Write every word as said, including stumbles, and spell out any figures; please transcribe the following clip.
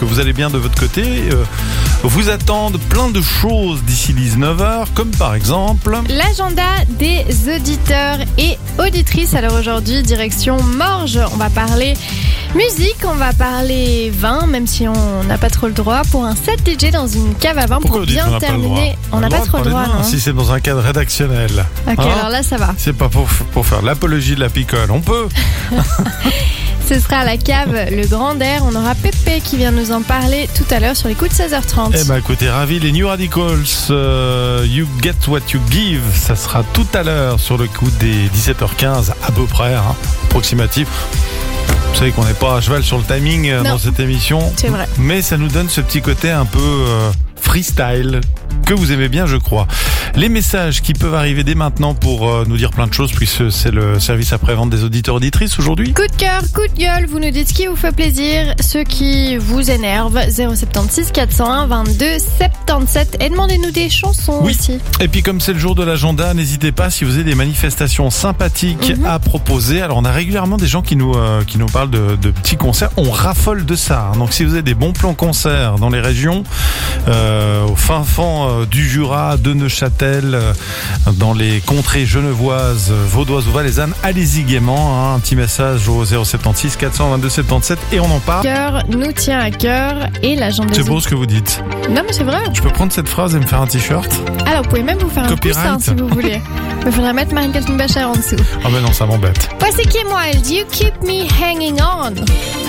que vous allez bien de votre côté. Euh, vous attendent plein de choses d'ici dix-neuf heures, comme par exemple... l'agenda des auditeurs et auditrices. Alors aujourd'hui, direction Morges. On va parler musique, on va parler vin, même si on n'a pas trop le droit, pour un set D J dans une cave à vin. Pourquoi pour vous dites bien on n'a pas le terminer. droit On n'a pas trop le droit, non. Si c'est dans un cadre rédactionnel. Ok, Hein alors là, ça va. C'est pas pour, pour faire l'apologie de la picole. On peut. Ce sera à la cave Le Grand Air. On aura Pépé qui vient nous en parler tout à l'heure sur les coups de seize heures trente. Eh ben écoutez, ravi, les New Radicals, euh, You Get What You Give, ça sera tout à l'heure sur le coup des dix-sept heures quinze à peu près, hein, approximatif. Vous savez qu'on n'est pas à cheval sur le timing euh, dans cette émission. C'est vrai. Mais ça nous donne ce petit côté un peu euh, freestyle que vous aimez bien, je crois. Les messages qui peuvent arriver dès maintenant pour euh, nous dire plein de choses, puisque c'est le service après-vente des auditeurs auditrices aujourd'hui. Coup de cœur, coup de gueule, vous nous dites ce qui vous fait plaisir, ce qui vous énerve. zéro sept six quatre zéro un vingt-deux soixante-dix-sept et demandez-nous des chansons Oui. aussi. Et puis comme c'est le jour de l'agenda, n'hésitez pas si vous avez des manifestations sympathiques Mhm. à proposer. Alors on a régulièrement des gens qui nous euh, qui nous parlent de, de petits concerts. On raffole de ça. Hein. Donc si vous avez des bons plans concerts dans les régions, euh, au fin fond euh, du Jura, de Neuchâtel, euh, dans les contrées genevoises, euh, vaudoises ou valaisannes, allez-y gaiement. Hein. Un petit message au zéro sept six quatre cent vingt-deux soixante-dix-sept et on en parle. Cœur nous tient à cœur et l'agenda des C'est beau ce que vous dites. Non mais c'est vrai. Je peux prendre cette phrase et me faire un t-shirt? Alors vous pouvez même vous faire Copyright. un coussin si vous voulez. Mais il faudrait mettre Marine Kaltenbacher en dessous. Ah ben non, ça m'embête. Voici Kim Wilde, You Keep Me Hanging On.